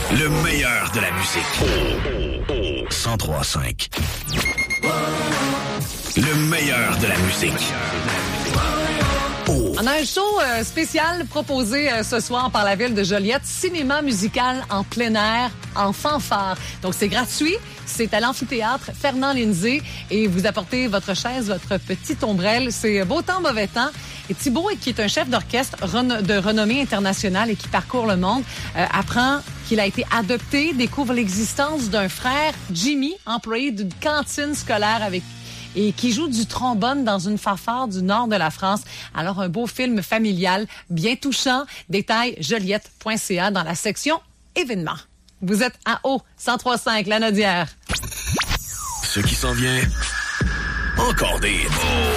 Le meilleur de la musique. 103.5. Le meilleur de la musique. On a un show spécial proposé ce soir par la ville de Joliette. Cinéma musical en plein air, en fanfare. Donc, c'est gratuit. C'est à l'amphithéâtre Fernand Lindsay. Et vous apportez votre chaise, votre petite ombrelle. C'est beau temps, mauvais temps. Et Thibaut, qui est un chef d'orchestre de renommée internationale et qui parcourt le monde, apprend qu'il a été adopté, découvre l'existence d'un frère, Jimmy, employé d'une cantine scolaire et qui joue du trombone dans une fanfare du nord de la France. Alors, un beau film familial, bien touchant. Détail joliette.ca dans la section événements. Vous êtes à haut, 103.5, La Nodière. Ce qui s'en vient, encore des